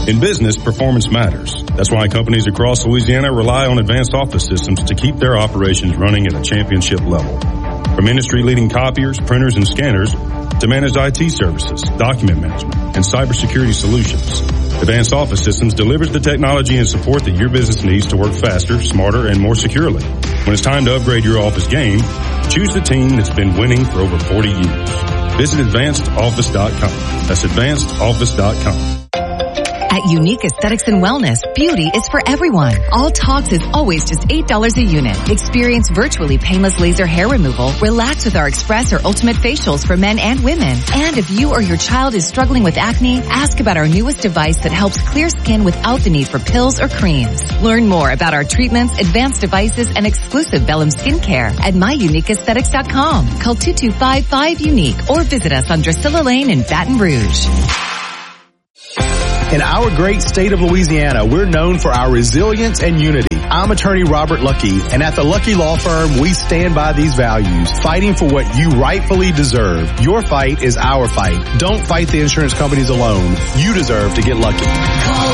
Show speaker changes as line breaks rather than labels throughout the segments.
In business, performance matters. That's why companies across Louisiana rely on Advanced Office Systems to keep their operations running at a championship level. From industry-leading copiers, printers, and scanners to managed IT services, document management, and cybersecurity solutions, Advanced Office Systems delivers the technology and support that your business needs to work faster, smarter, and more securely. When it's time to upgrade your office game, choose the team that's been winning for over 40 years. Visit AdvancedOffice.com. That's AdvancedOffice.com.
At Unique Aesthetics and Wellness, beauty is for everyone. All Talks is always just $8 a unit. Experience virtually painless laser hair removal. Relax with our Express or Ultimate facials for men and women. And if you or your child is struggling with acne, ask about our newest device that helps clear skin without the need for pills or creams. Learn more about our treatments, advanced devices, and exclusive Bellum skincare at myuniqueaesthetics.com. Call 2255-UNIQUE or visit us on Drusilla Lane in Baton Rouge.
In our great state of Louisiana, we're known for our resilience and unity. I'm attorney Robert Luckey, and at the Luckey Law Firm, we stand by these values, fighting for what you rightfully deserve. Your fight is our fight. Don't fight the insurance companies alone. You deserve to get lucky.
Call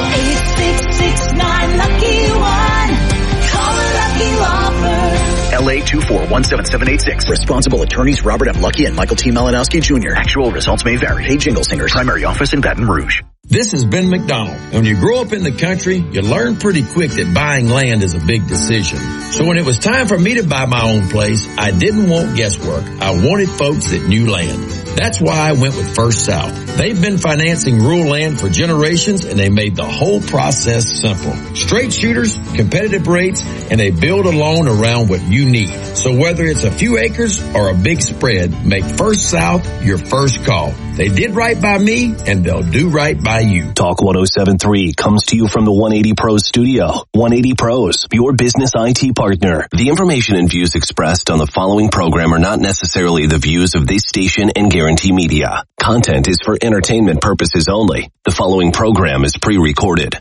866-9-LUCKY-1. Call a Lucky Law Firm.
LA 2417786. Responsible attorneys Robert M. Luckey and Michael T. Malinowski Jr. Actual results may vary. Hey, Jingle Singers. Primary office in Baton Rouge.
This is Ben McDonald. When you grow up in the country, you learn pretty quick that buying land is a big decision. So when it was time for me to buy my own place, I didn't want guesswork. I wanted folks that knew land. That's why I went with First South. They've been financing rural land for generations, and they made the whole process simple. Straight shooters, competitive rates, and they build a loan around what you need. So whether it's a few acres or a big spread, make First South your first call. They did right by me, and they'll do right by you.
Talk 107.3 comes to you from the 180 Pros studio. 180 Pros, your business IT partner. The information and views expressed on the following program are not necessarily the views of this station and Guarantee Media. Content is for entertainment purposes only. The following program is pre-recorded.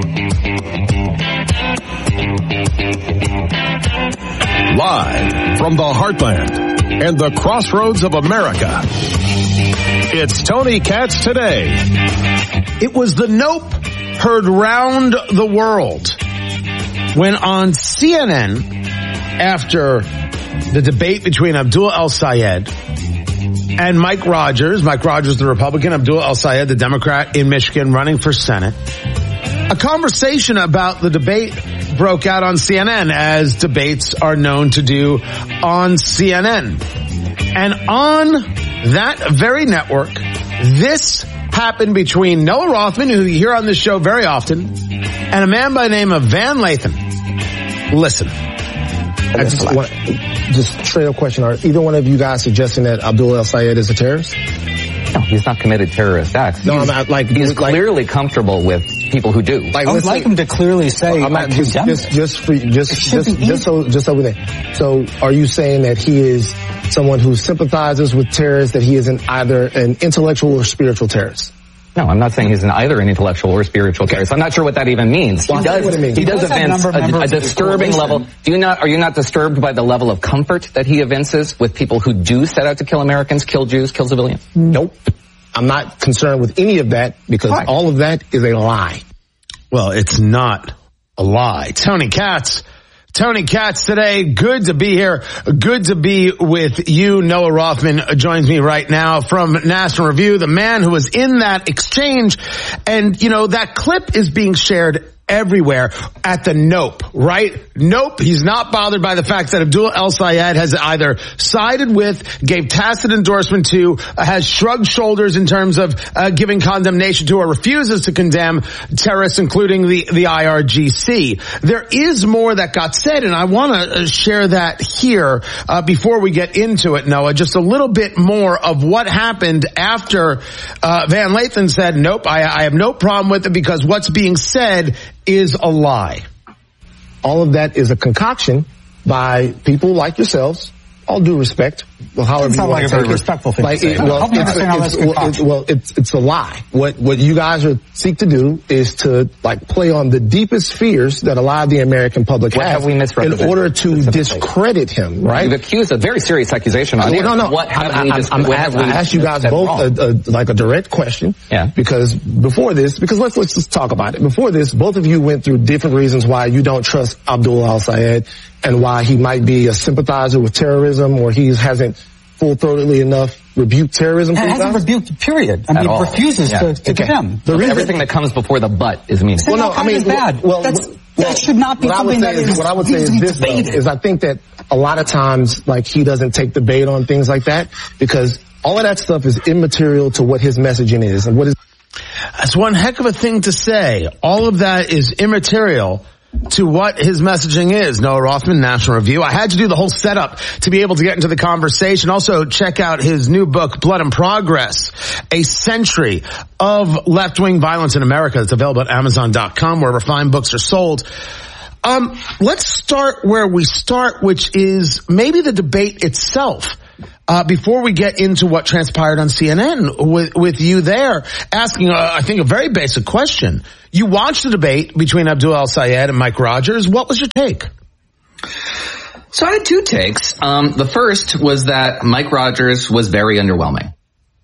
Live from the heartland and the crossroads of America, it's Tony Katz Today.
It was the Nope heard round the world when on CNN, after the debate between Abdul El-Sayed and Mike Rogers, the Republican, Abdul El-Sayed, the Democrat in Michigan running for Senate, a conversation about the debate broke out on CNN, as debates are known to do on CNN. And on that very network, this happened between Noah Rothman, who you hear on this show very often, and a man by the name of Van Lathan. Listen.
Just straight up question. Are either one of you guys suggesting that Abdul El-Sayed is a terrorist?
No, he's not committed terrorist acts.
No, I'm not,
he's clearly comfortable with people who do.
I would like him to clearly say, I'm not just so we think. So are you saying that he is someone who sympathizes with terrorists, that he is either an intellectual or spiritual terrorist?
No, I'm not saying he's either an intellectual or spiritual terrorist. I'm not sure what that even means.
Well,
he does evince a disturbing level. Are you not disturbed by the level of comfort that he evinces with people who do set out to kill Americans, kill Jews, kill civilians?
Nope. I'm not concerned with any of that because all of that is a lie.
Well, it's not a lie. Tony Katz today. Good to be here. Good to be with you. Noah Rothman joins me right now from National Review, the man who was in that exchange. And, that clip is being shared everywhere at the Nope, right? Nope. He's not bothered by the fact that Abdul El-Sayed has either sided with, gave tacit endorsement to, has shrugged shoulders in terms of giving condemnation to, or refuses to condemn terrorists, including the IRGC. There is more that got said, and I want to share that here before we get into it, Noah. Just a little bit more of what happened after Van Lathan said, nope, I have no problem with it because what's being said is a lie.
All of that is a concoction by people like yourselves, all due respect, however you want to take it.
Respectful thing.
It's a lie. What you guys seek to do is to play on the deepest fears that a lot of the American public has in order to discredit him, right?
You've accused a very serious accusation on him.
No. I asked you guys both a direct question.
Yeah.
Because let's just talk about it. Before this, both of you went through different reasons why you don't trust Abdul al-Sayed and why he might be a sympathizer with terrorism or he hasn't full-throatedly enough rebuked terrorism.
He hasn't rebuked, period. I mean, he refuses to condemn.
Everything that comes before the but is meaningful.
Well, no, I mean, that should not be something that is
what I would say is this, though, is I think that a lot of times, he doesn't take the bait on things like that because all of that stuff is immaterial to what his messaging is and what is.
That's one heck of a thing to say. All of that is immaterial to what his messaging is. Noah Rothman, National Review. I had to do the whole setup to be able to get into the conversation. Also, check out his new book, Blood and Progress, A Century of Left-Wing Violence in America. It's available at Amazon.com, wherever fine books are sold. Let's start where we start, which is maybe the debate itself. Before we get into what transpired on CNN with you there, asking, I think, a very basic question. You watched the debate between Abdul al-Sayed and Mike Rogers. What was your take?
So I had two takes. The first was that Mike Rogers was very underwhelming.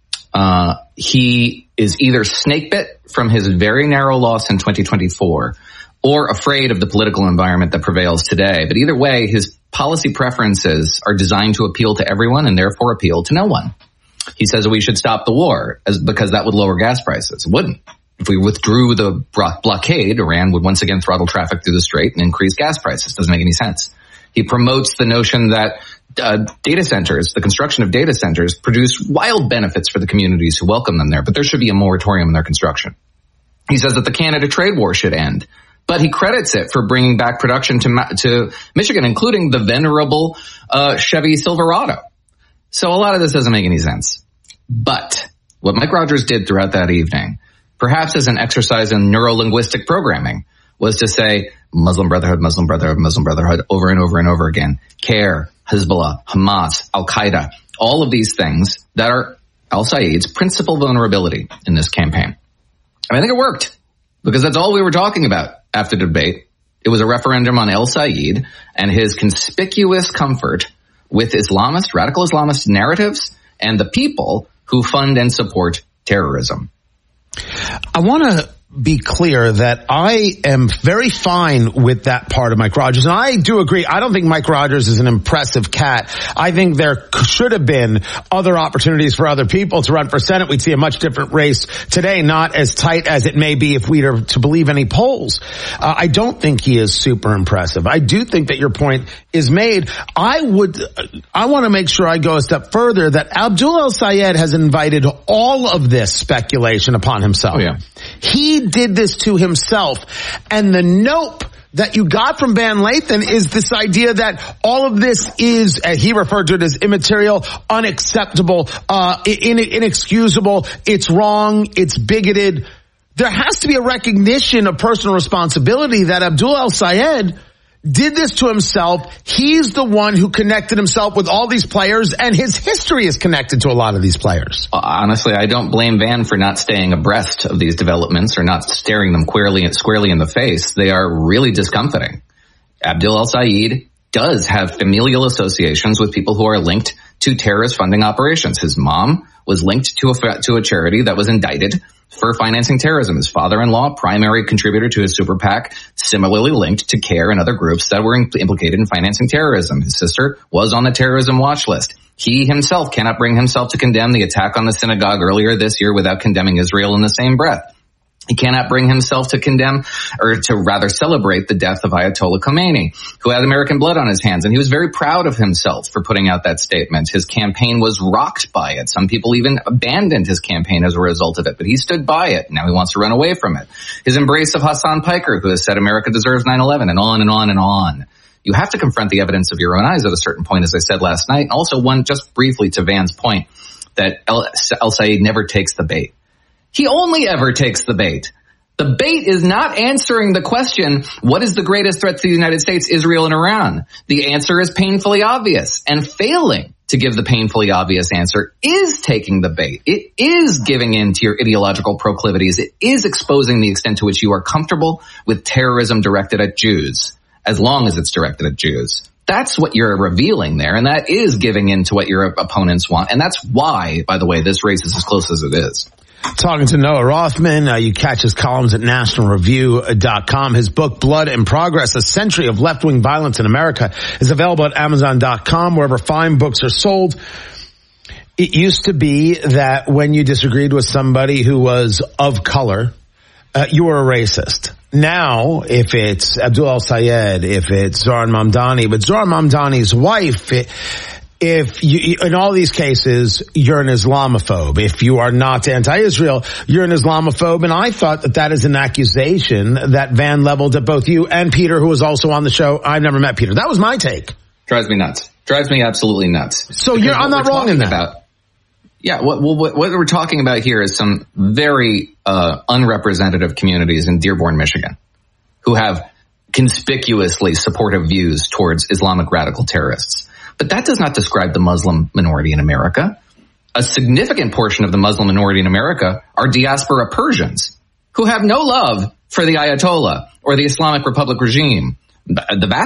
He is either snake bit from his very narrow loss in 2024 or afraid of the political environment that prevails today. But either way, his policy preferences are designed to appeal to everyone and therefore appeal to no one. He says we should stop the war because that would lower gas prices. It wouldn't. If we withdrew the blockade, Iran would once again throttle traffic through the strait and increase gas prices. Doesn't make any sense. He promotes the notion that data centers, the construction of data centers, produce wild benefits for the communities who welcome them there, but there should be a moratorium in their construction. He says that the Canada trade war should end. But he credits it for bringing back production to Michigan, including the venerable Chevy Silverado. So a lot of this doesn't make any sense. But what Mike Rogers did throughout that evening, perhaps as an exercise in neuro-linguistic programming, was to say Muslim Brotherhood, Muslim Brotherhood, Muslim Brotherhood over and over and over again. CAIR, Hezbollah, Hamas, Al-Qaeda, all of these things that are al-Sayed's principal vulnerability in this campaign. And I think it worked because that's all we were talking about. After the debate, it was a referendum on al-Sayed and his conspicuous comfort with radical Islamist narratives and the people who fund and support terrorism.
I want to be clear that I am very fine with that part of Mike Rogers. And I do agree. I don't think Mike Rogers is an impressive cat. I think there should have been other opportunities for other people to run for Senate. We'd see a much different race today, not as tight as it may be if we are to believe any polls. I don't think he is super impressive. I do think that your point is made. I want to make sure I go a step further that Abdul al-Sayed has invited all of this speculation upon himself.
Oh, yeah.
He did this to himself. And the nope that you got from Van Lathan is this idea that all of this is, he referred to it as immaterial, unacceptable, inexcusable, it's wrong, it's bigoted. There has to be a recognition of personal responsibility that Abdul al-Sayed did this to himself. He's the one who connected himself with all these players, and his history is connected to a lot of these players.
Honestly, I don't blame Van for not staying abreast of these developments or not staring them squarely in the face. They are really discomforting. Abdul al-Sayed does have familial associations with people who are linked to terrorist funding operations. His mom was linked to a charity that was indicted for financing terrorism. His father-in-law, primary contributor to his super PAC, similarly linked to CAIR and other groups that were implicated in financing terrorism. His sister was on the terrorism watch list. He himself cannot bring himself to condemn the attack on the synagogue earlier this year without condemning Israel in the same breath. He cannot bring himself to condemn, or to rather celebrate, the death of Ayatollah Khomeini, who had American blood on his hands. And he was very proud of himself for putting out that statement. His campaign was rocked by it. Some people even abandoned his campaign as a result of it, but he stood by it. Now he wants to run away from it. His embrace of Hassan Piker, who has said America deserves 9/11, and on and on and on. You have to confront the evidence of your own eyes at a certain point, as I said last night. Also, one, just briefly to Van's point, that al-Sayed never takes the bait. He only ever takes the bait. The bait is not answering the question, what is the greatest threat to the United States, Israel, and Iran? The answer is painfully obvious and failing to give the painfully obvious answer, is taking the bait. It is giving in to your ideological proclivities. It is exposing the extent to which you are comfortable with terrorism directed at Jews, as long as it's directed at Jews. That's what you're revealing there, and that is giving in to what your opponents want. And that's why, by the way, this race is as close as it is.
Talking to Noah Rothman, you catch his columns at nationalreview.com. His book, Blood and Progress, A Century of Left-Wing Violence in America, is available at Amazon.com, wherever fine books are sold. It used to be that when you disagreed with somebody who was of color, you were a racist. Now, if it's Abdul al-Sayed, if it's Zohran Mamdani, but Zohran Mamdani's wife, if you, in all these cases, you're an Islamophobe. If you are not anti-Israel, you're an Islamophobe. And I thought that is an accusation that Van leveled at both you and Peter, who was also on the show. I've never met Peter. That was my take.
Drives me nuts. Drives me absolutely nuts.
So I'm not wrong in that.
What we're talking about here is some very unrepresentative communities in Dearborn, Michigan, who have conspicuously supportive views towards Islamic radical terrorists. But that does not describe the Muslim minority in America. A significant portion of the Muslim minority in America are diaspora Persians who have no love for the Ayatollah or the Islamic Republic regime. The vast